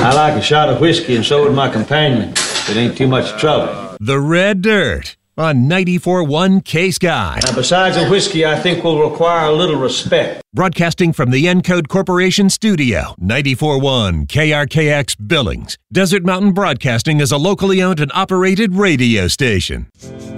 I like a shot of whiskey, and so would my companion. It ain't too much trouble. The Red Dirt on 94.1 K-Sky. Now, besides the whiskey, I think will require a little respect. Broadcasting from the Encode Corporation studio, 94.1 KRKX Billings. Desert Mountain Broadcasting is a locally owned and operated radio station.